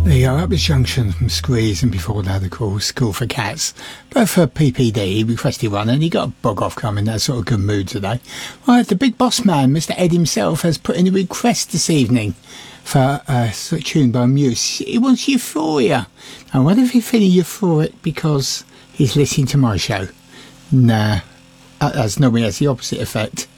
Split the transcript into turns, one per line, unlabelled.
There you are, up the junction from Squeeze, and before that, of course, School for Cats. Both for PPD, he requested one, and he got a bog off coming, that sort of good mood today. Right, the big boss man, Mr. Ed himself, has put in a request this evening for a tune by Muse. He wants Euphoria. I wonder if he's feeling euphoric because he's listening to my show. Nah, as normally has the opposite effect.